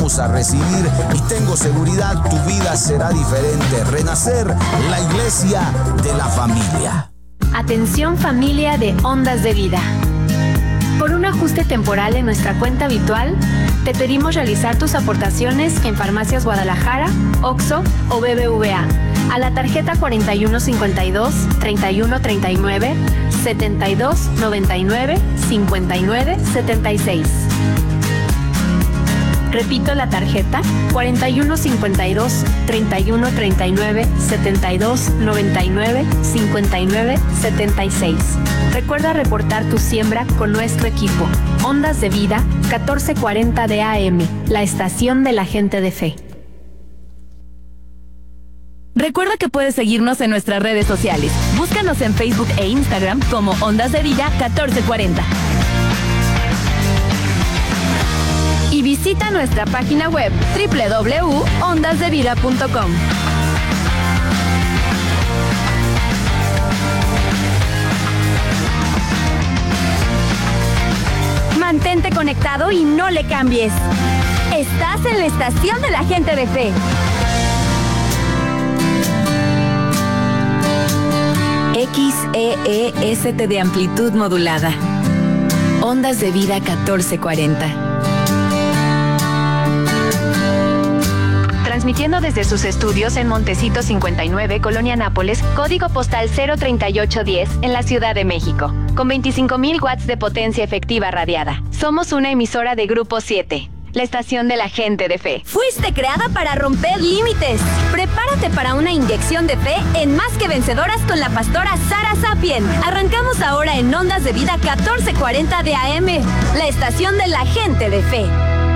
vamos a recibir y tengo seguridad, tu vida será diferente. Renacer, la iglesia de la familia. Atención familia de Ondas de Vida. Por un ajuste temporal en nuestra cuenta habitual, te pedimos realizar tus aportaciones en Farmacias Guadalajara, OXXO o BBVA a la tarjeta 4152-3139, 7299, 5976. Repito la tarjeta 4152-3139, 7299, 5976. Recuerda reportar tu siembra con nuestro equipo. Ondas de Vida, 1440 de AM, la estación de la gente de fe. Recuerda que puedes seguirnos en nuestras redes sociales. Búscanos en Facebook e Instagram como Ondas de Vida 1440. Y visita nuestra página web www.ondasdevida.com. Mantente conectado y no le cambies. Estás en la estación de la gente de fe. XEEST de amplitud modulada. Ondas de Vida 1440. Transmitiendo desde sus estudios en Montecito 59, Colonia Nápoles, código postal 03810 en la Ciudad de México, con 25,000 watts de potencia efectiva radiada. Somos una emisora de Grupo 7, la estación de la gente de fe. Fuiste creada para romper límites. Prepárate para una inyección de fe en Más que Vencedoras con la pastora Sara Sapien. Arrancamos ahora en Ondas de Vida 1440 de AM, la estación de la gente de fe.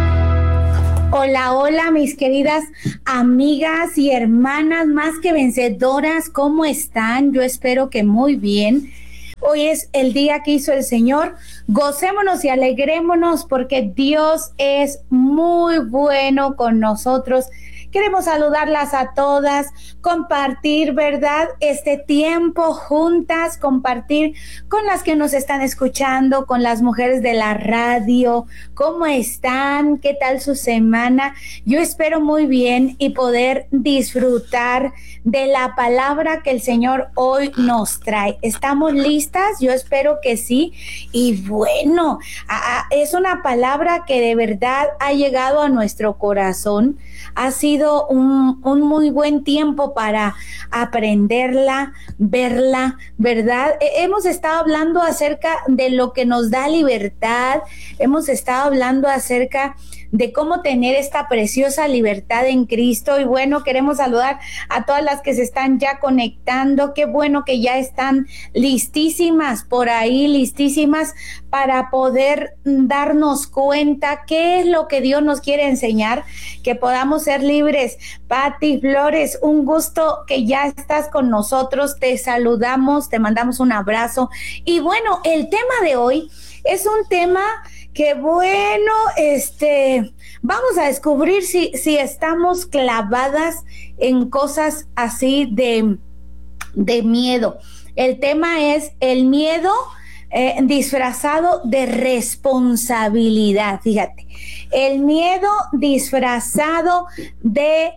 Hola, hola, mis queridas amigas y hermanas más que vencedoras, ¿cómo están? Yo espero que muy bien. Hoy es el día que hizo el Señor. Gocémonos y alegrémonos porque Dios es muy bueno con nosotros. Queremos saludarlas a todas, compartir, ¿verdad? Este tiempo juntas, compartir con las que nos están escuchando, con las mujeres de la radio. ¿Cómo están? ¿Qué tal su semana? Yo espero muy bien y poder disfrutar de la palabra que el Señor hoy nos trae. ¿Estamos listas? Yo espero que sí. Y bueno, es una palabra que de verdad ha llegado a nuestro corazón. Ha sido un muy buen tiempo para aprenderla, verla, ¿verdad? Hemos estado hablando acerca de lo que nos da libertad, hemos estado hablando acerca de cómo tener esta preciosa libertad en Cristo. Y bueno, queremos saludar a todas las que se están ya conectando. Qué bueno que ya están listísimas por ahí, listísimas para poder darnos cuenta qué es lo que Dios nos quiere enseñar, que podamos ser libres. Pati Flores, un gusto que ya estás con nosotros. Te saludamos, te mandamos un abrazo. Y bueno, el tema de hoy es un tema que bueno, vamos a descubrir si estamos clavadas en cosas así de miedo. El tema es el miedo disfrazado de responsabilidad. Fíjate, el miedo disfrazado de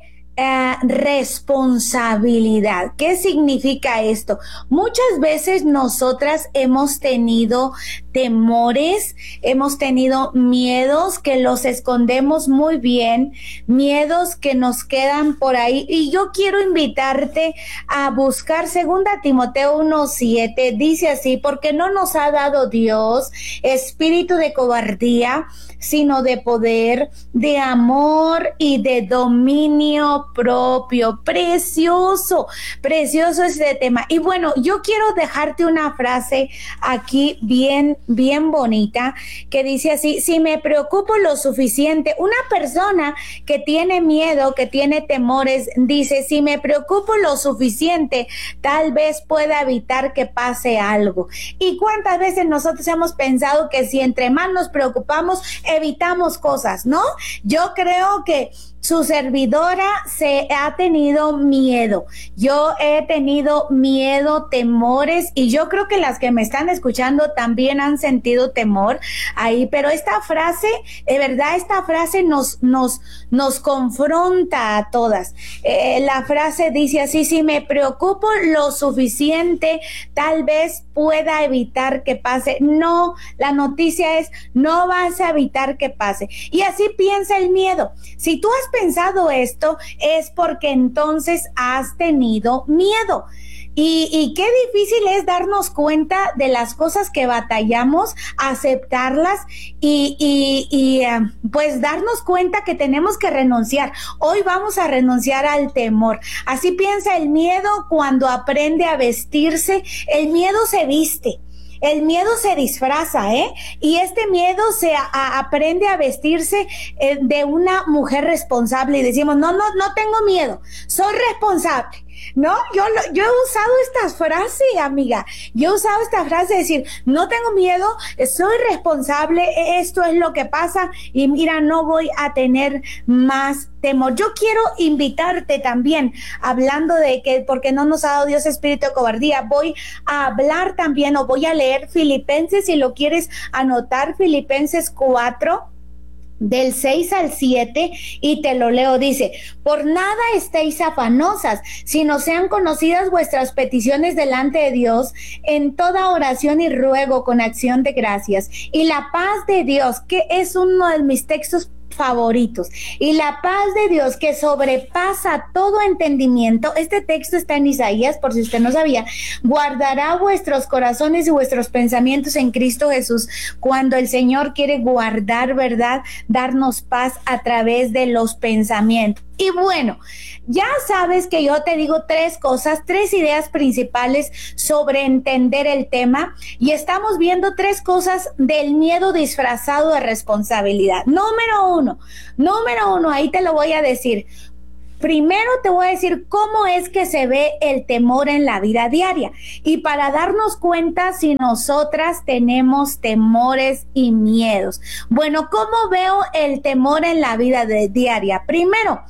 responsabilidad. ¿Qué significa esto? Muchas veces nosotras hemos tenido temores, hemos tenido miedos que los escondemos muy bien, miedos que nos quedan por ahí, y yo quiero invitarte a buscar 2 Timoteo 1:7, dice así: porque no nos ha dado Dios espíritu de cobardía, sino de poder, de amor y de dominio propio. Precioso, precioso este tema. Y bueno, yo quiero dejarte una frase aquí bien bonita que dice así: si me preocupo lo suficiente, una persona que tiene miedo, que tiene temores, dice: si me preocupo lo suficiente, tal vez pueda evitar que pase algo. ¿Y cuántas veces nosotros hemos pensado que si entre más nos preocupamos, evitamos cosas, ¿no? Yo creo que su servidora se ha tenido miedo. Yo he tenido miedo, temores, y yo creo que las que me están escuchando también han sentido temor ahí, pero esta frase, de verdad, esta frase nos confronta a todas. La frase dice así: si me preocupo lo suficiente, tal vez pueda evitar que pase. No, la noticia es: no vas a evitar que pase. Y así piensa el miedo. Si tú has pensado esto, es porque entonces has tenido miedo. Y qué difícil es darnos cuenta de las cosas que batallamos, aceptarlas y pues darnos cuenta que tenemos que renunciar. Hoy vamos a renunciar al temor. Así piensa el miedo cuando aprende a vestirse. El miedo se viste. El miedo se disfraza, y este miedo se aprende a vestirse de una mujer responsable, y decimos: no tengo miedo, soy responsable. No, yo he usado estas frases, amiga. Yo he usado esta frase de decir: no tengo miedo, soy responsable, esto es lo que pasa y mira, no voy a tener más temor. Yo quiero invitarte también, hablando de que porque no nos ha dado Dios espíritu de cobardía, voy a hablar también, o voy a leer Filipenses, si lo quieres anotar, Filipenses 4, del 6 al 7, y te lo leo. Dice: por nada estéis afanosas, sino sean conocidas vuestras peticiones delante de Dios en toda oración y ruego con acción de gracias. Y la paz de Dios, que es uno de mis textos favoritos, y la paz de Dios que sobrepasa todo entendimiento, este texto está en Isaías, por si usted no sabía, guardará vuestros corazones y vuestros pensamientos en Cristo Jesús. Cuando el Señor quiere guardar, ¿verdad?, darnos paz a través de los pensamientos. Y bueno, ya sabes que yo te digo tres ideas principales sobre entender el tema, y estamos viendo tres cosas del miedo disfrazado de responsabilidad. Número uno, ahí te lo voy a decir. Primero te voy a decir cómo es que se ve el temor en la vida diaria, y para darnos cuenta si nosotras tenemos temores y miedos. Bueno, ¿cómo veo el temor en la vida diaria? Primero,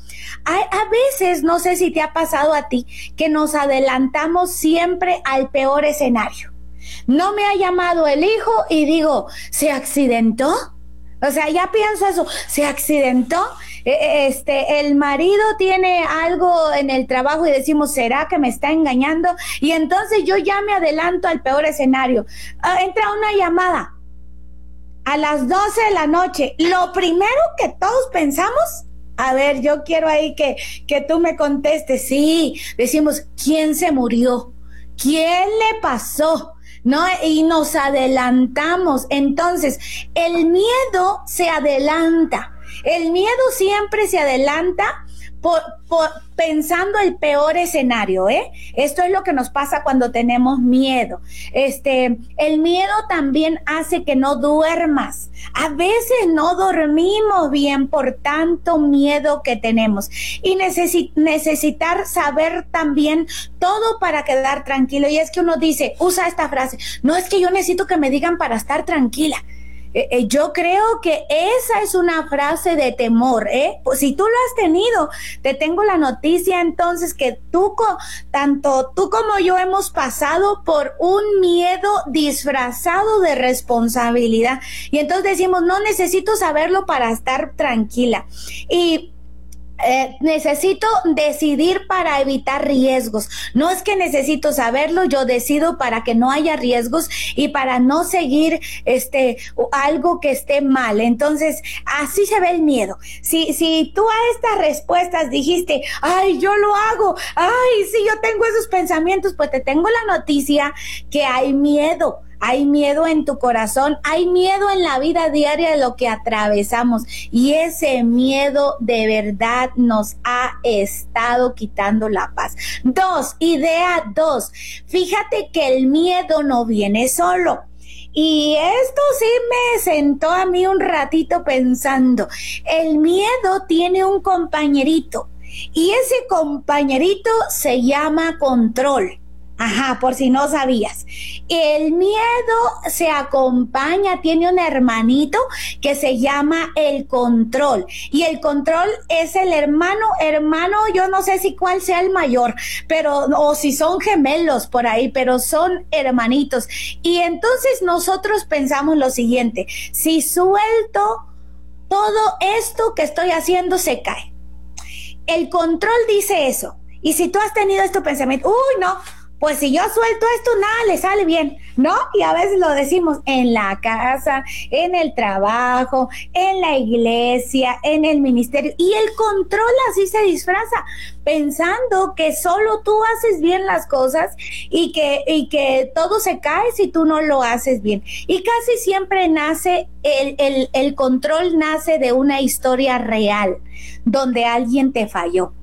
a veces, no sé si te ha pasado a ti, que nos adelantamos siempre al peor escenario. No me ha llamado el hijo y digo: ¿se accidentó? O sea, ya pienso eso, ¿se accidentó? El marido tiene algo en el trabajo y decimos: ¿será que me está engañando? Y entonces yo ya me adelanto al peor escenario. Entra una llamada a las 12 de la noche. Lo primero que todos pensamos, a ver, yo quiero ahí que tú me contestes. Sí, decimos: ¿quién se murió? ¿Quién le pasó? ¿No? Y nos adelantamos. Entonces, el miedo se adelanta. El miedo siempre se adelanta pensando el peor escenario, Esto es lo que nos pasa cuando tenemos miedo. El miedo también hace que no duermas. A veces no dormimos bien por tanto miedo que tenemos. Y necesitar saber también todo para quedar tranquilo. Y es que uno dice, usa esta frase: no, es que yo necesito que me digan para estar tranquila. Yo creo que esa es una frase de temor, Pues si tú lo has tenido, te tengo la noticia entonces que tanto tú como yo hemos pasado por un miedo disfrazado de responsabilidad. Y entonces decimos: no, necesito saberlo para estar tranquila. Y necesito decidir para evitar riesgos. No es que necesito saberlo, yo decido para que no haya riesgos y para no seguir algo que esté mal. Entonces, así se ve el miedo. Si tú a estas respuestas dijiste: ay, yo lo hago, ay, sí, yo tengo esos pensamientos, pues te tengo la noticia que hay miedo. Hay miedo en tu corazón, hay miedo en la vida diaria de lo que atravesamos, y ese miedo de verdad nos ha estado quitando la paz. Idea 2, fíjate que el miedo no viene solo. Y esto sí me sentó a mí un ratito pensando. El miedo tiene un compañerito, y ese compañerito se llama control. Ajá, por si no sabías. El miedo se acompaña, tiene un hermanito que se llama el control. Y el control es el hermano, yo no sé si cuál sea el mayor, pero, o si son gemelos por ahí, pero son hermanitos. Y entonces nosotros pensamos lo siguiente: si suelto todo esto que estoy haciendo, se cae. El control dice eso. Y si tú has tenido este pensamiento, uy, no, pues si yo suelto esto, nada le sale bien, ¿no? Y a veces lo decimos en la casa, en el trabajo, en la iglesia, en el ministerio. Y el control así se disfraza, pensando que solo tú haces bien las cosas y que todo se cae si tú no lo haces bien. Y casi siempre nace, el control nace de una historia real, donde alguien te falló.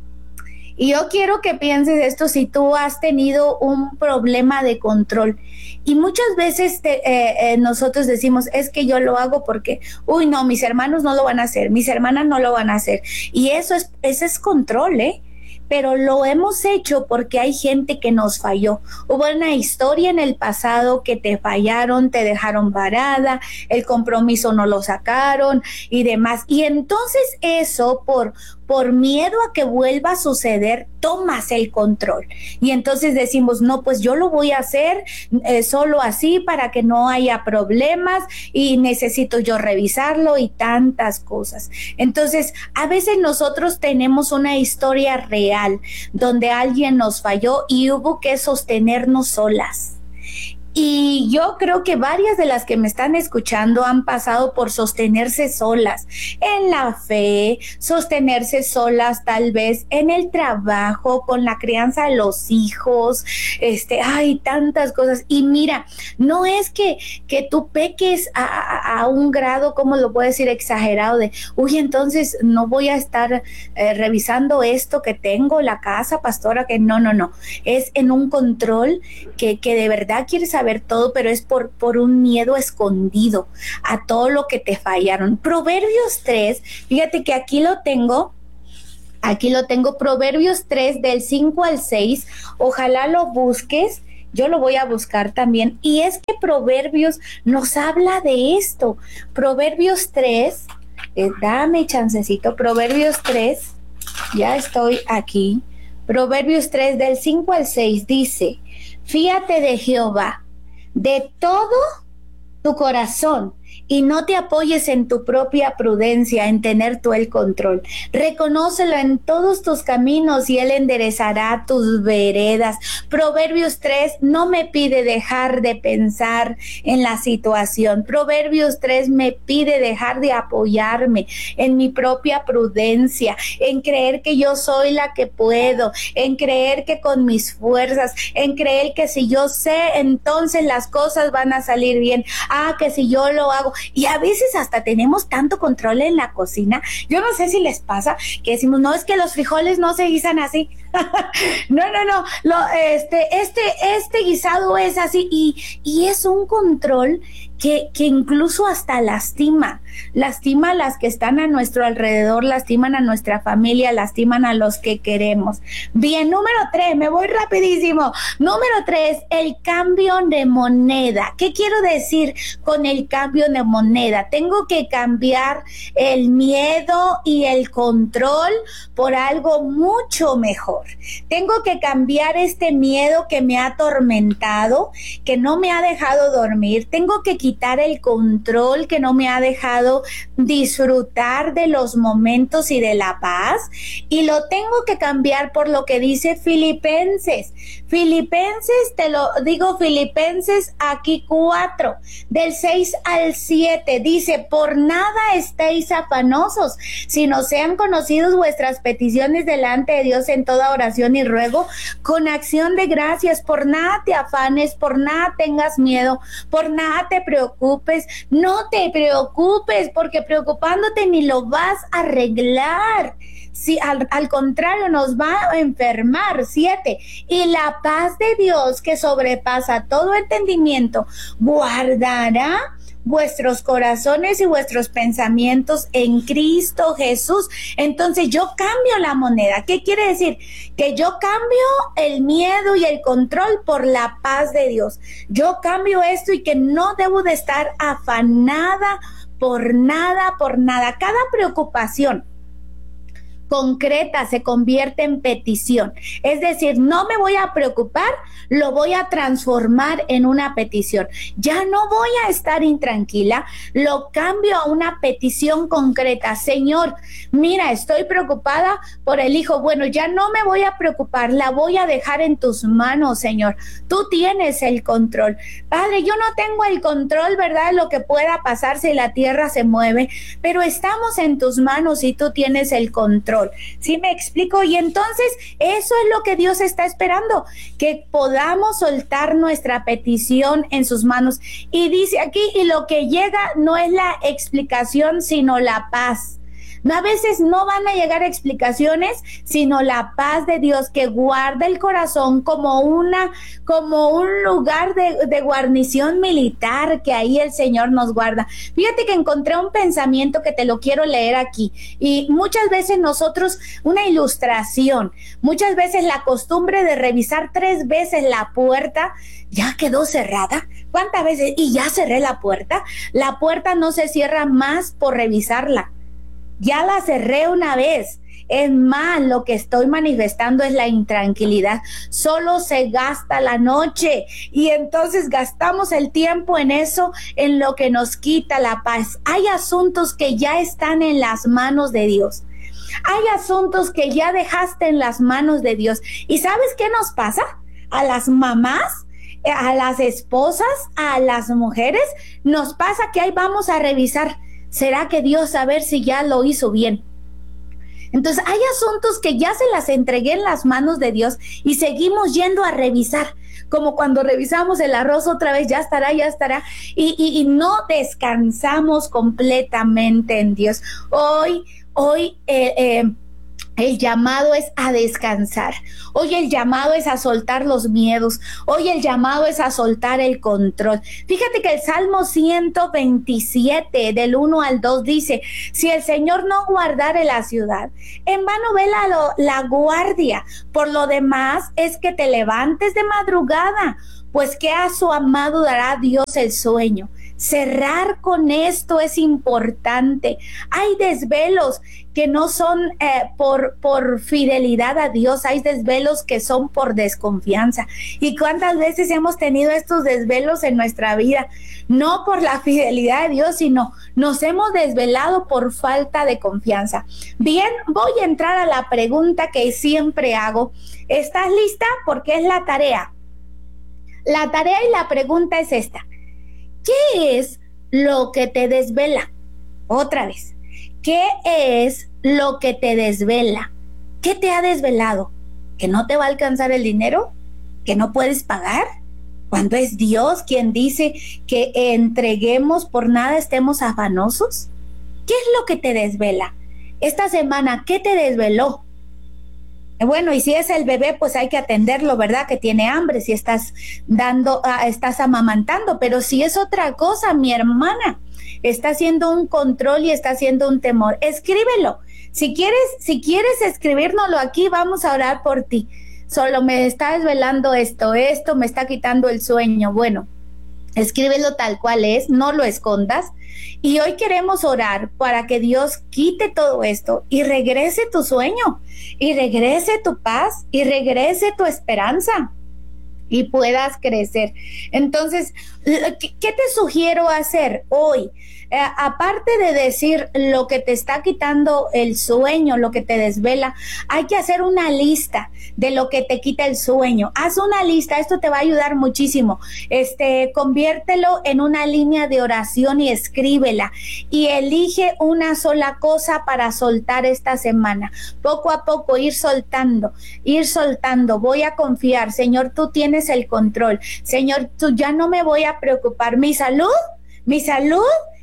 Y yo quiero que pienses esto si tú has tenido un problema de control. Y muchas veces nosotros decimos, es que yo lo hago porque, uy, no, mis hermanos no lo van a hacer, mis hermanas no lo van a hacer. Y ese es control, ¿eh? Pero lo hemos hecho porque hay gente que nos falló. Hubo una historia en el pasado que te fallaron, te dejaron varada, el compromiso no lo sacaron y demás. Y entonces eso, por miedo a que vuelva a suceder, tomas el control. Y entonces decimos, no, pues yo lo voy a hacer solo así para que no haya problemas y necesito yo revisarlo y tantas cosas. Entonces, a veces nosotros tenemos una historia real donde alguien nos falló y hubo que sostenernos solas. Y yo creo que varias de las que me están escuchando han pasado por sostenerse solas en la fe, sostenerse solas tal vez en el trabajo, con la crianza de los hijos, hay tantas cosas. Y mira, no es que tú peques a un grado, ¿cómo lo puedo decir? Exagerado de, uy, entonces no voy a estar revisando esto que tengo, la casa, pastora, que no. Es en un control que de verdad quieres saber todo, pero es por un miedo escondido a todo lo que te fallaron. Proverbios 3, fíjate que aquí lo tengo, Proverbios 3 del 5 al 6, ojalá lo busques, yo lo voy a buscar también, y es que Proverbios nos habla de esto. Proverbios 3, dame chancecito, Proverbios 3, ya estoy aquí, Proverbios 3 del 5 al 6 dice, fíate de Jehová de todo tu corazón y no te apoyes en tu propia prudencia, en tener tú el control. Reconócelo en todos tus caminos y Él enderezará tus veredas. Proverbios 3 no me pide dejar de pensar en la situación. Proverbios 3 me pide dejar de apoyarme en mi propia prudencia, en creer que yo soy la que puedo, en creer que con mis fuerzas, en creer que si yo sé, entonces las cosas van a salir bien. Que si yo lo hago. Y a veces hasta tenemos tanto control en la cocina. Yo no sé si les pasa que decimos, no, es que los frijoles no se guisan así. No. Este guisado es así y es un control que incluso hasta lastima a las que están a nuestro alrededor, lastiman a nuestra familia, lastiman a los que queremos. Bien, número 3, me voy rapidísimo. Número 3, el cambio de moneda. ¿Qué quiero decir con el cambio de moneda? Tengo que cambiar el miedo y el control por algo mucho mejor. Tengo que cambiar este miedo que me ha atormentado, que no me ha dejado dormir. Tengo que quitar el control que no me ha dejado disfrutar de los momentos y de la paz, y lo tengo que cambiar por lo que dice Filipenses, te lo digo, Filipenses aquí 4, del 6 al 7, dice, por nada estéis afanosos, sino sean conocidos vuestras peticiones delante de Dios en toda oración y ruego, con acción de gracias. Por nada te afanes, por nada tengas miedo, por nada te preocupes, no te preocupes, porque preocupándote ni lo vas a arreglar. Sí, al contrario, nos va a enfermar. 7. Y la paz de Dios, que sobrepasa todo entendimiento, guardará vuestros corazones y vuestros pensamientos en Cristo Jesús. Entonces yo cambio la moneda. ¿Qué quiere decir? Que yo cambio el miedo y el control por la paz de Dios. Yo cambio esto y que no debo de estar afanada por nada. Cada preocupación concreta se convierte en petición. Es decir, no me voy a preocupar, lo voy a transformar en una petición. Ya no voy a estar intranquila, lo cambio a una petición concreta. Señor, mira, estoy preocupada por el hijo. Bueno, ya no me voy a preocupar, la voy a dejar en tus manos, Señor. Tú tienes el control. Padre, yo no tengo el control, ¿verdad?, de lo que pueda pasar si la tierra se mueve, pero estamos en tus manos y tú tienes el control. ¿Sí me explico? Y entonces eso es lo que Dios está esperando, que podamos soltar nuestra petición en sus manos. Y dice aquí, y lo que llega no es la explicación, sino la paz. A veces no van a llegar explicaciones, sino la paz de Dios que guarda el corazón como un lugar de guarnición militar, que ahí el Señor nos guarda. Fíjate que encontré un pensamiento que te lo quiero leer aquí. Y muchas veces nosotros, una ilustración, muchas veces la costumbre de revisar 3 veces la puerta, ya quedó cerrada. ¿Cuántas veces? Y ya cerré la puerta. La puerta no se cierra más por revisarla. Ya la cerré una vez. Es más, lo que estoy manifestando es la intranquilidad. Solo se gasta la noche y entonces gastamos el tiempo en eso, en lo que nos quita la paz. Hay asuntos que ya están en las manos de Dios. Hay asuntos que ya dejaste en las manos de Dios. ¿Y sabes qué nos pasa? A las mamás, a las esposas, a las mujeres, nos pasa que ahí vamos a revisar. ¿Será que Dios a ver si ya lo hizo bien? Entonces hay asuntos que ya se las entregué en las manos de Dios y seguimos yendo a revisar, como cuando revisamos el arroz otra vez, ya estará, y no descansamos completamente en Dios. Hoy el llamado es a descansar. Hoy el llamado es a soltar los miedos. Hoy el llamado es a soltar el control. Fíjate que el Salmo 127 del 1 al 2 dice: si el Señor no guardare la ciudad, en vano vela la guardia. Por lo demás es que te levantes de madrugada, pues que a su amado dará Dios el sueño. Cerrar con esto es importante. Hay desvelos que no son por fidelidad a Dios, hay desvelos que son por desconfianza. ¿Y cuántas veces hemos tenido estos desvelos en nuestra vida? No por la fidelidad de Dios, sino nos hemos desvelado por falta de confianza. Bien, voy a entrar a la pregunta que siempre hago. ¿Estás lista? Porque es la tarea. La tarea y la pregunta es esta: ¿qué es lo que te desvela? Otra vez, ¿qué es lo que te desvela? ¿Qué te ha desvelado? ¿Que no te va a alcanzar el dinero? ¿Que no puedes pagar? Cuando es Dios quien dice que entreguemos, por nada estemos afanosos. ¿Qué es lo que te desvela? Esta semana, ¿qué te desveló? Bueno, y si es el bebé, pues hay que atenderlo, ¿verdad? Que tiene hambre, si estás estás amamantando, pero si es otra cosa, mi hermana, está haciendo un control y está haciendo un temor. Escríbelo. Si quieres escribírnoslo aquí, vamos a orar por ti. Solo me está desvelando esto me está quitando el sueño. Bueno, escríbelo tal cual es, no lo escondas. Y hoy queremos orar para que Dios quite todo esto y regrese tu sueño, y regrese tu paz, y regrese tu esperanza, y puedas crecer. Entonces, ¿qué te sugiero hacer hoy? Aparte de decir lo que te está quitando el sueño, lo que te desvela, hay que hacer una lista de lo que te quita el sueño. Haz una lista, esto te va a ayudar muchísimo. Conviértelo en una línea de oración y escríbela. Y elige una sola cosa para soltar esta semana. Poco a poco ir soltando. Voy a confiar. Señor, tú tienes el control. Señor, tú ya no me voy a preocupar. Mi salud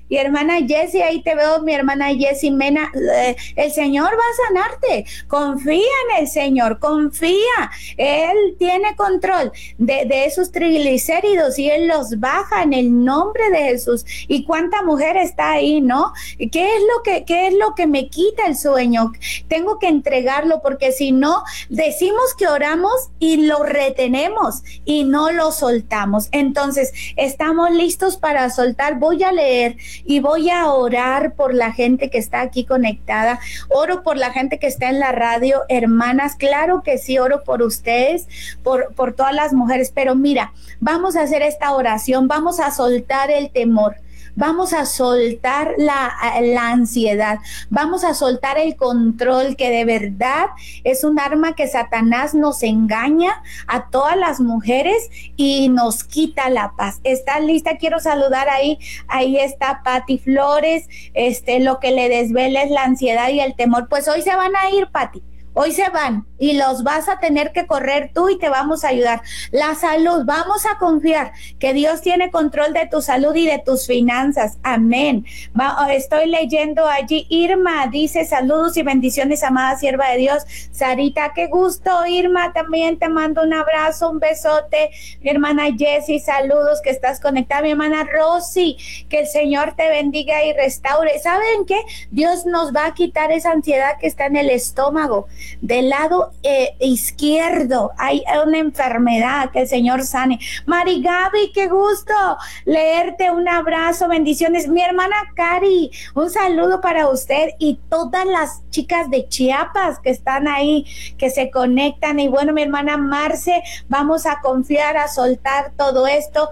Y hermana Jessie, ahí te veo, mi hermana Jessie Mena, el Señor va a sanarte. Confía en el Señor, confía. Él tiene control de esos triglicéridos y Él los baja en el nombre de Jesús. ¿Y cuánta mujer está ahí, no? ¿Qué es lo que me quita el sueño? Tengo que entregarlo, porque si no, decimos que oramos y lo retenemos y no lo soltamos. Entonces, estamos listos para soltar. Voy a leer y voy a orar por la gente que está aquí conectada. Oro por la gente que está en la radio, hermanas, claro que sí, oro por ustedes, por todas las mujeres, pero mira, vamos a hacer esta oración, vamos a soltar el temor. Vamos a soltar la ansiedad, vamos a soltar el control, que de verdad es un arma que Satanás nos engaña a todas las mujeres y nos quita la paz. ¿Estás lista? Quiero saludar ahí está Pati Flores. Lo que le desvela es la ansiedad y el temor. Pues hoy se van a ir, Pati. Hoy se van y los vas a tener que correr tú y te vamos a ayudar. La salud, vamos a confiar que Dios tiene control de tu salud y de tus finanzas. Amén. Estoy leyendo allí. Irma dice: saludos y bendiciones, amada sierva de Dios. Sarita, qué gusto. Irma, también te mando un abrazo, un besote. Mi hermana Jessie, saludos, que estás conectada. Mi hermana Rosy, que el Señor te bendiga y restaure. ¿Saben qué? Dios nos va a quitar esa ansiedad que está en el estómago. Del lado izquierdo hay una enfermedad, que el Señor sane. Mari Gaby, qué gusto leerte, un abrazo, bendiciones. Mi hermana Cari, un saludo para usted y todas las chicas de Chiapas que están ahí, que se conectan. Y bueno, mi hermana Marce, vamos a confiar, a soltar todo esto,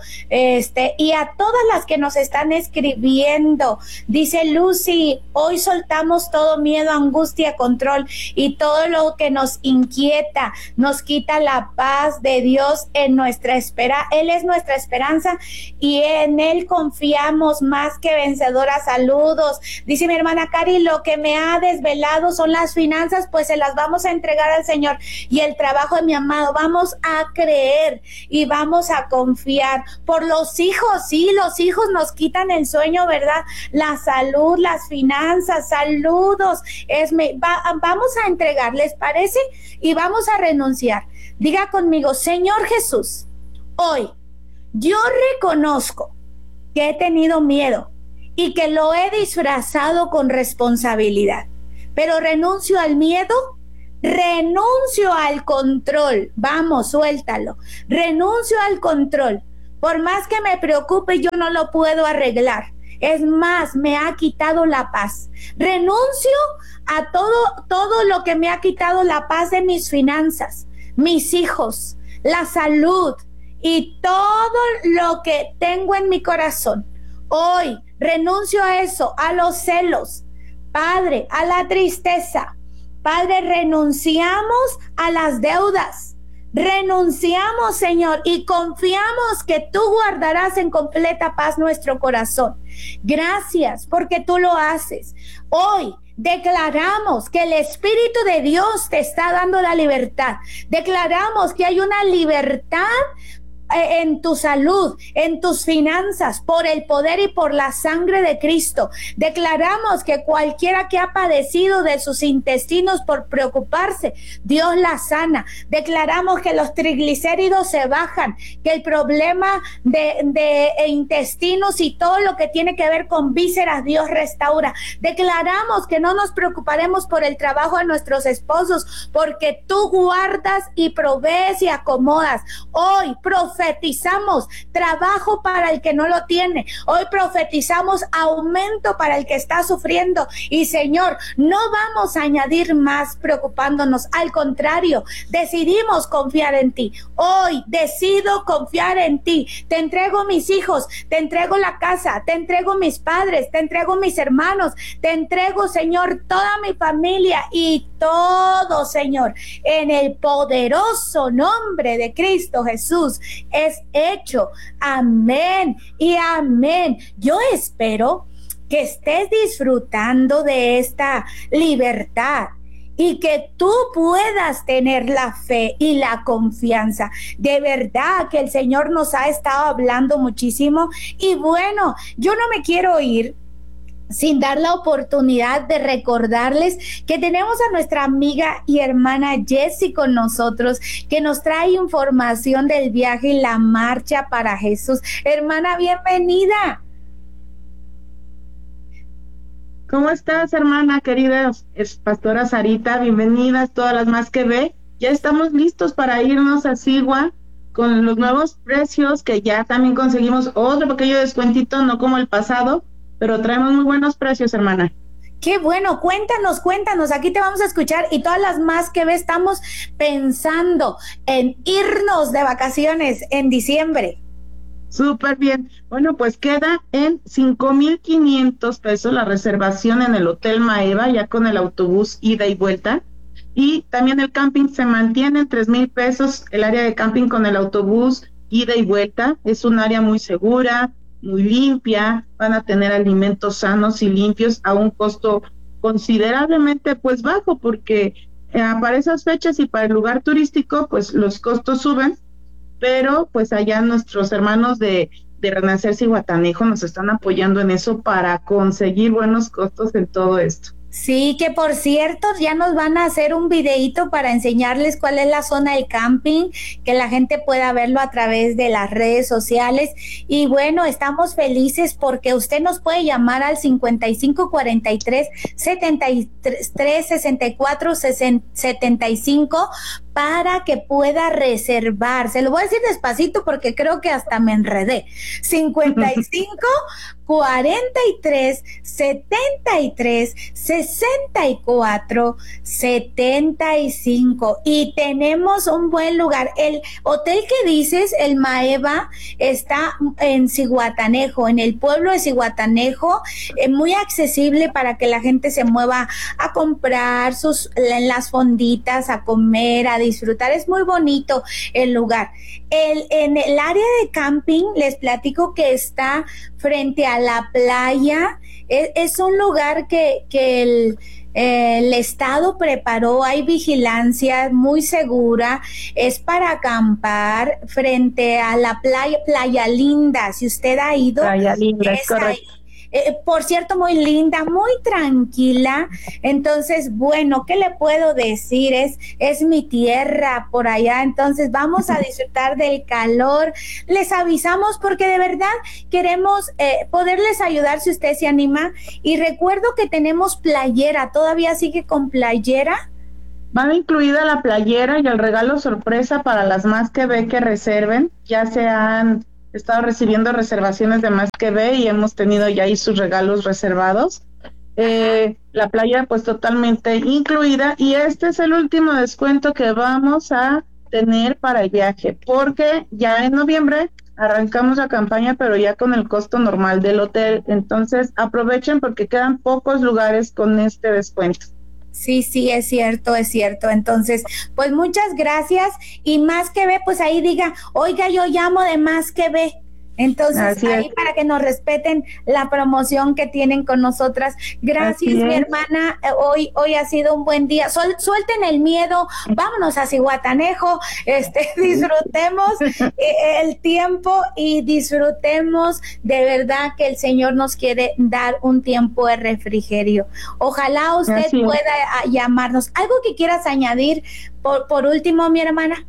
y a todas las que nos están escribiendo. Dice Lucy: hoy soltamos todo miedo, angustia, control y todo lo que nos inquieta, nos quita la paz de Dios en nuestra espera. Él es nuestra esperanza y en Él confiamos más que vencedoras. Saludos. Dice mi hermana Cari: lo que me ha desvelado son las finanzas, pues se las vamos a entregar al Señor, y el trabajo de mi amado. Vamos a creer y vamos a confiar por los hijos. Sí, los hijos nos quitan el sueño, ¿verdad? La salud, las finanzas. Saludos. Vamos a entregar, ¿les parece? Y vamos a renunciar. Diga conmigo: Señor Jesús, hoy yo reconozco que he tenido miedo y que lo he disfrazado con responsabilidad, pero renuncio al miedo, renuncio al control. Vamos, suéltalo. Renuncio al control. Por más que me preocupe, yo no lo puedo arreglar. Es más, me ha quitado la paz. Renuncio a todo lo que me ha quitado la paz de mis finanzas, mis hijos, la salud y todo lo que tengo en mi corazón. Hoy renuncio a eso, a los celos, Padre, a la tristeza. Padre, renunciamos a las deudas. Renunciamos, Señor, y confiamos que tú guardarás en completa paz nuestro corazón. Gracias porque tú lo haces. Hoy declaramos que el Espíritu de Dios te está dando la libertad. Declaramos que hay una libertad en tu salud, en tus finanzas, por el poder y por la sangre de Cristo. Declaramos que cualquiera que ha padecido de sus intestinos por preocuparse, Dios la sana. Declaramos que los triglicéridos se bajan, que el problema de intestinos y todo lo que tiene que ver con vísceras, Dios restaura. Declaramos que no nos preocuparemos por el trabajo de nuestros esposos, porque tú guardas y provees y acomodas. Hoy profetizamos trabajo para el que no lo tiene. Hoy profetizamos aumento para el que está sufriendo. Y Señor, no vamos a añadir más preocupándonos. Al contrario, decidimos confiar en ti. Hoy decido confiar en ti. Te entrego mis hijos, te entrego la casa, te entrego mis padres, te entrego mis hermanos, te entrego, Señor, toda mi familia y todo, Señor, en el poderoso nombre de Cristo Jesús es hecho. Amén y amén. Yo espero que estés disfrutando de esta libertad y que tú puedas tener la fe y la confianza. De verdad que el Señor nos ha estado hablando muchísimo. Y bueno, yo no me quiero ir sin dar la oportunidad de recordarles que tenemos a nuestra amiga y hermana Jessie con nosotros, que nos trae información del viaje y la marcha para Jesús. Hermana, bienvenida. ¿Cómo estás, hermana querida? Es Pastora Sarita, bienvenidas todas las más que ve. Ya estamos listos para irnos a Sigua con los nuevos precios, que ya también conseguimos otro pequeño descuentito, no como el pasado, pero traemos muy buenos precios, hermana. Qué bueno, cuéntanos, aquí te vamos a escuchar, y todas las más que ve estamos pensando en irnos de vacaciones en diciembre. Súper bien. Bueno, pues queda en 5,500 pesos la reservación en el Hotel Maeva, ya con el autobús ida y vuelta. Y también el camping se mantiene en 3,000 pesos, el área de camping con el autobús ida y vuelta. Es un área muy segura, muy limpia, van a tener alimentos sanos y limpios a un costo considerablemente pues bajo, porque para esas fechas y para el lugar turístico pues los costos suben, pero pues allá nuestros hermanos de Renacer Zihuatanejo nos están apoyando en eso para conseguir buenos costos en todo esto. Sí, que por cierto, ya nos van a hacer un videíto para enseñarles cuál es la zona del camping, que la gente pueda verlo a través de las redes sociales. Y bueno, estamos felices porque usted nos puede llamar al 5543-7364-75 para que pueda reservar. Se lo voy a decir despacito porque creo que hasta me enredé. 5543-73-64-75. Y tenemos un buen lugar. El hotel que dices, el Maeva, está en Zihuatanejo, en el pueblo de Zihuatanejo, muy accesible para que la gente se mueva a comprar en las fonditas, a comer, a disfrutar. Es muy bonito el lugar. En el área de camping les platico que está frente a la playa. Es un lugar que el Estado preparó, hay vigilancia muy segura, es para acampar frente a la Playa Linda. Si usted ha ido, Playa Linda, es correcto. Por cierto, muy linda, muy tranquila. Entonces, bueno, ¿qué le puedo decir? Es mi tierra por allá. Entonces, vamos a disfrutar del calor. Les avisamos porque de verdad queremos poderles ayudar si usted se anima. Y recuerdo que tenemos playera. ¿Todavía sigue con playera? Va incluida la playera y el regalo sorpresa para las más que ve que reserven. Ya se han estado recibiendo reservaciones de más que ve y hemos tenido ya ahí sus regalos reservados. La playa pues totalmente incluida, y este es el último descuento que vamos a tener para el viaje, porque ya en noviembre arrancamos la campaña, pero ya con el costo normal del hotel. Entonces aprovechen porque quedan pocos lugares con este descuento. Sí, es cierto. Entonces, pues muchas gracias. Y más que ve, pues ahí diga, oiga, yo llamo de más que ve. Entonces, así ahí es. para que nos respeten la promoción que tienen con nosotras. Gracias, mi hermana. Hoy ha sido un buen día. Suelten el miedo, vámonos a Zihuatanejo, disfrutemos el tiempo y disfrutemos de verdad que el Señor nos quiere dar un tiempo de refrigerio. Ojalá usted pueda llamarnos. ¿Algo que quieras añadir por último, mi hermana?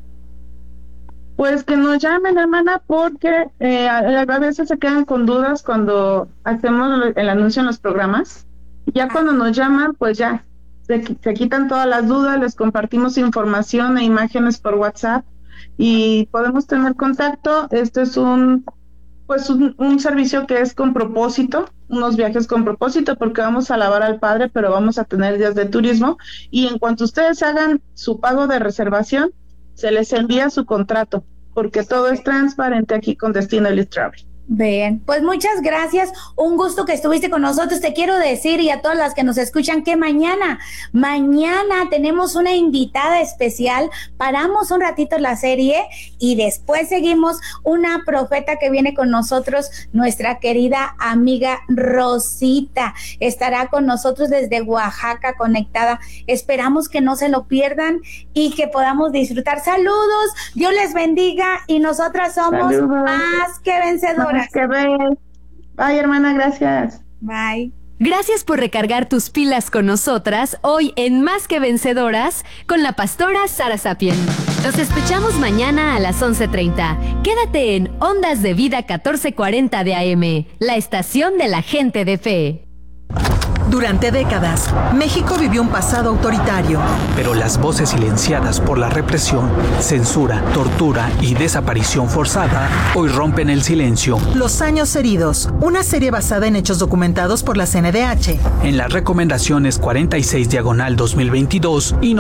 Pues que nos llamen, hermana, porque a veces se quedan con dudas cuando hacemos el anuncio en los programas. Ya cuando nos llaman, pues ya se quitan todas las dudas, les compartimos información e imágenes por WhatsApp y podemos tener contacto. Este es un servicio que es con propósito, unos viajes con propósito, porque vamos a alabar al Padre, pero vamos a tener días de turismo, y en cuanto ustedes hagan su pago de reservación, se les envía su contrato, porque todo es transparente aquí con Destino Elite Travel. Bien, pues muchas gracias, un gusto que estuviste con nosotros. Te quiero decir, y a todas las que nos escuchan, que mañana tenemos una invitada especial. Paramos un ratito la serie y después seguimos. Una profeta que viene con nosotros, nuestra querida amiga Rosita, estará con nosotros desde Oaxaca conectada. Esperamos que no se lo pierdan y que podamos disfrutar. Saludos, Dios les bendiga, y nosotras somos Saludos. Más que vencedoras. Que ves. Bye, hermana, gracias. Bye. Gracias por recargar tus pilas con nosotras hoy en Más que Vencedoras con la pastora Sara Sapien. Nos escuchamos mañana a las 11:30. Quédate en Ondas de Vida 1440 de AM, la estación de la gente de fe. Durante décadas, México vivió un pasado autoritario. Pero las voces silenciadas por la represión, censura, tortura y desaparición forzada hoy rompen el silencio. Los años heridos, una serie basada en hechos documentados por la CNDH. En las recomendaciones 46/2022 y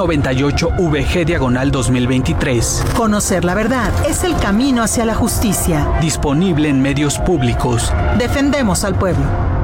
98/VG/2023. Conocer la verdad es el camino hacia la justicia. Disponible en medios públicos. Defendemos al pueblo.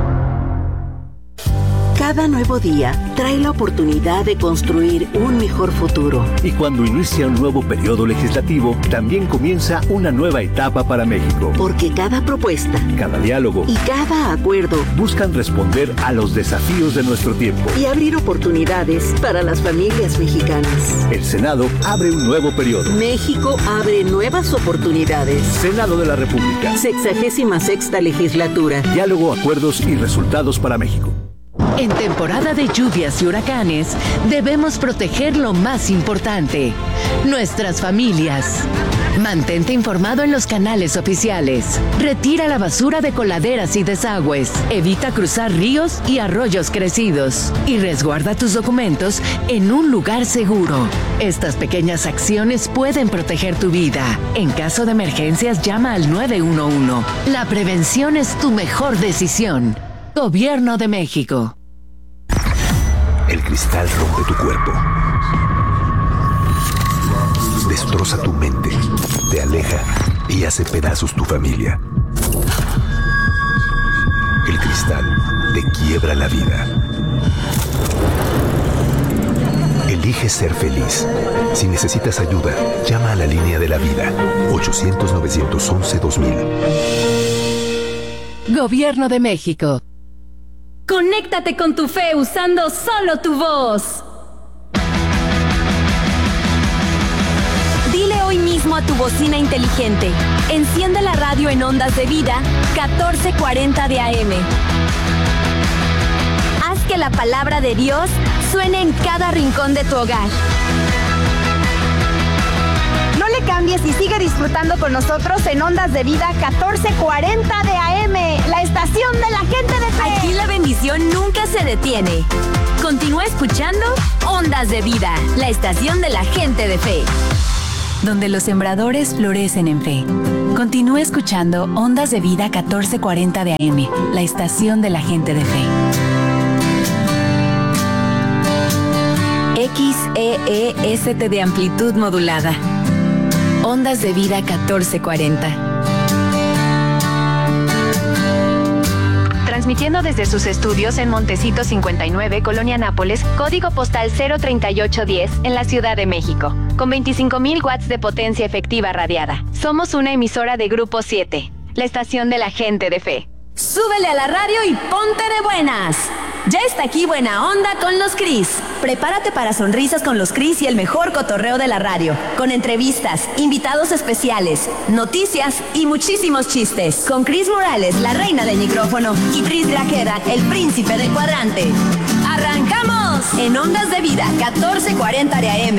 Cada nuevo día trae la oportunidad de construir un mejor futuro. Y cuando inicia un nuevo periodo legislativo, también comienza una nueva etapa para México. Porque cada propuesta, cada diálogo y cada acuerdo buscan responder a los desafíos de nuestro tiempo y abrir oportunidades para las familias mexicanas. El Senado abre un nuevo periodo. México abre nuevas oportunidades. Senado de la República. 66ª legislatura. Diálogo, acuerdos y resultados para México. En temporada de lluvias y huracanes, debemos proteger lo más importante, nuestras familias. Mantente informado en los canales oficiales. Retira la basura de coladeras y desagües. Evita cruzar ríos y arroyos crecidos. Y resguarda tus documentos en un lugar seguro. Estas pequeñas acciones pueden proteger tu vida. En caso de emergencias, llama al 911. La prevención es tu mejor decisión. Gobierno de México. El cristal rompe tu cuerpo. Destroza tu mente, te aleja y hace pedazos tu familia. El cristal te quiebra la vida. Elige ser feliz. Si necesitas ayuda, llama a la línea de la vida. 800-911-2000. Gobierno de México. Conéctate con tu fe usando solo tu voz. Dile hoy mismo a tu bocina inteligente: enciende la radio en Ondas de Vida 1440 de AM. Haz que la palabra de Dios suene en cada rincón de tu hogar. No le cambies y sigue disfrutando con nosotros en Ondas de Vida 1440 de AM, la estación de la gente de fe. Aquí la bendición nunca se detiene. Continúa escuchando Ondas de Vida, la estación de la gente de fe. Donde los sembradores florecen en fe. Continúa escuchando Ondas de Vida 1440 de AM, la estación de la gente de fe. XEEST de amplitud modulada. Ondas de Vida 1440. Transmitiendo desde sus estudios en Montecito 59, Colonia Nápoles, código postal 03810, en la Ciudad de México, con 25,000 watts de potencia efectiva radiada. Somos una emisora de Grupo 7, la estación de la gente de fe. Súbele a la radio y ponte de buenas. Ya está aquí Buena Onda con los Cris. Prepárate para sonrisas con los Cris y el mejor cotorreo de la radio, con entrevistas, invitados especiales, noticias y muchísimos chistes. Con Cris Morales, la reina del micrófono, y Cris Grajeda, el príncipe del cuadrante. ¡Arrancamos! En Ondas de Vida 1440 de AM.